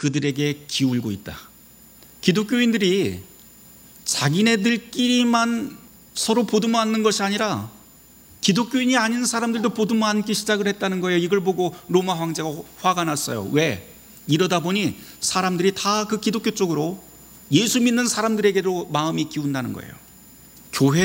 그들에게 기울고 있다. 기독교인들이 자기네들끼리만 서로 보듬어 안는 것이 아니라 기독교인이 아닌 사람들도 보듬어 안기 시작을 했다는 거예요. 이걸 보고 로마 황제가 화가 났어요. 왜? 이러다 보니 사람들이 다 그 기독교 쪽으로 예수 믿는 사람들에게로 마음이 기운다는 거예요. 교회